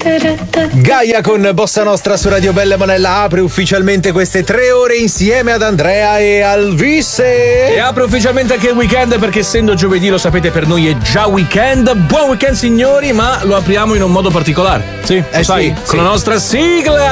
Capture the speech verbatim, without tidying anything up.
Gaia con Bossa Nostra su Radio Bella Monella apre ufficialmente queste tre ore insieme ad Andrea e Alvisse. E apre ufficialmente anche il weekend, perché essendo giovedì, lo sapete, per noi è già weekend. Buon weekend signori, ma lo apriamo in un modo particolare. Sì, eh lo sai, sì, con sì. la nostra sigla.